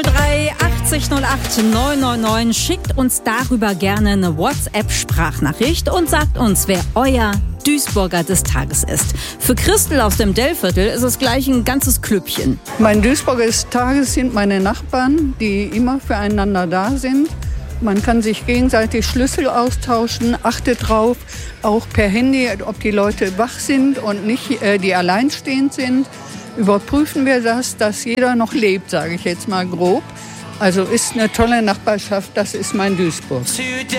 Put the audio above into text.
03 80 08 999. Schickt uns darüber gerne eine WhatsApp-Sprachnachricht und sagt uns, wer euer Duisburger des Tages ist. Für Christel aus dem Dellviertel ist es gleich ein ganzes Klüppchen. Mein Duisburger des Tages sind meine Nachbarn, die immer füreinander da sind. Man kann sich gegenseitig Schlüssel austauschen, achtet drauf, auch per Handy, ob die Leute wach sind und nicht die alleinstehend sind. Überprüfen wir das, dass jeder noch lebt, sage ich jetzt mal grob. Also ist eine tolle Nachbarschaft, das ist mein Duisburg.